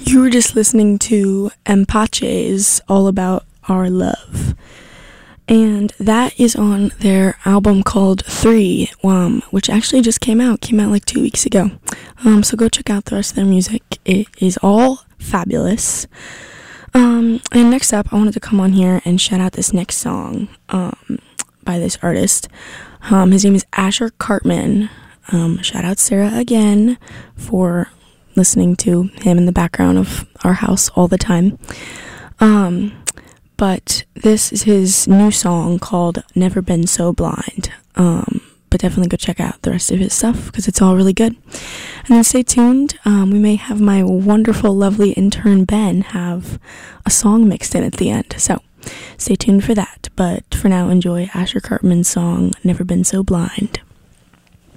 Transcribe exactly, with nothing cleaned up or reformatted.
You were just listening to Empache's All About Our Love. And that is on their album called Three, um, which actually just came out. Came out like two weeks ago. Um, so go check out the rest of their music. It is all fabulous. Um, and next up, I wanted to come on here and shout out this next song um, by this artist. Um, his name is Asher Cartman. Um, shout out Sarah again for listening to him in the background of our house all the time. Um, but this is his new song called Never Been So Blind. Um, but definitely go check out the rest of his stuff because it's all really good. And then stay tuned. Um, we may have my wonderful, lovely intern Ben have a song mixed in at the end. So stay tuned for that. But for now, enjoy Asher Cartman's song Never Been So Blind.